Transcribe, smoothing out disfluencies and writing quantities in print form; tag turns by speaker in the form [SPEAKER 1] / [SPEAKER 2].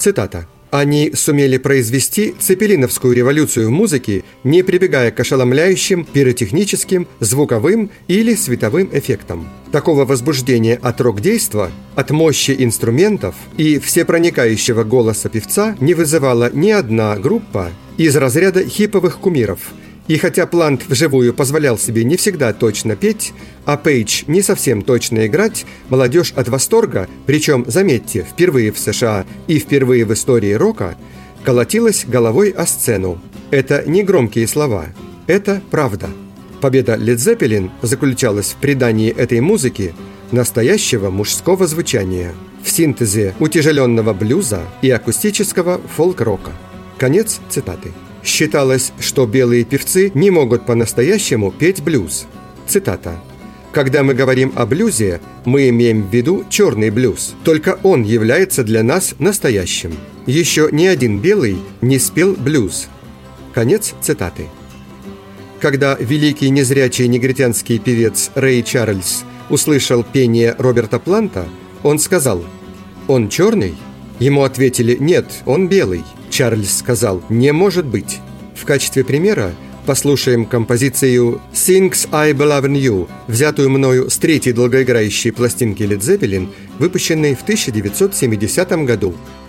[SPEAKER 1] Цитата. «Они сумели произвести цепелиновскую революцию в музыке, не прибегая к ошеломляющим пиротехническим, звуковым или световым эффектам. Такого возбуждения от рок-действа, от мощи инструментов и всепроникающего голоса певца не вызывала ни одна группа из разряда хиповых кумиров». И хотя Плант вживую позволял себе не всегда точно петь, а Пейдж не совсем точно играть, молодежь от восторга, причем, заметьте, впервые в США и впервые в истории рока, колотилась головой о сцену. Это не громкие слова, это правда. Победа Led Zeppelin заключалась в придании этой музыки настоящего мужского звучания, в синтезе утяжеленного блюза и акустического фолк-рока. Конец цитаты. Считалось, что белые певцы не могут по-настоящему петь блюз. Цитата. «Когда мы говорим о блюзе, мы имеем в виду черный блюз. Только он является для нас настоящим. Еще ни один белый не спел блюз». Конец цитаты. Когда великий незрячий негритянский певец Рэй Чарльз услышал пение Роберта Планта, он сказал: «Он черный?» Ему ответили: «Нет, он белый». Чарльз сказал: «Не может быть». В качестве примера послушаем композицию «Things I Believe in You», взятую мною с третьей долгоиграющей пластинки Led Zeppelin, выпущенной в 1970 году.